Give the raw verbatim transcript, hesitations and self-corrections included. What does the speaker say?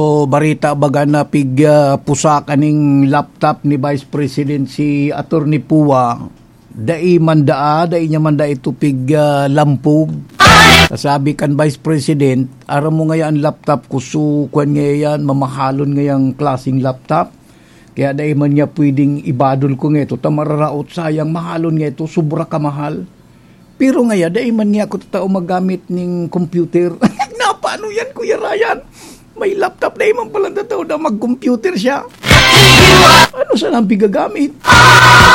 O barita baga na pig uh, pusa kaning laptop ni Vice President si Attorney Pua. Dai mandaa, dai niya manda ito pig uh, lampog. Sabi kan Vice President, aram mo ngayon laptop ko sukuan ngayon, mamahalon ngayang klaseng laptop. Kaya dai man niya pwedeng ibadol ko nga ito, tamararaot sayang, mahalon nga ito, sobra kamahal. Pero ngayon, dai man niya ako tatao magamit ng computer. Na, paano yan, Kuya Ryan? May laptop na iman palang tatao na mag-computer siya. Ano saan ang bigagamit?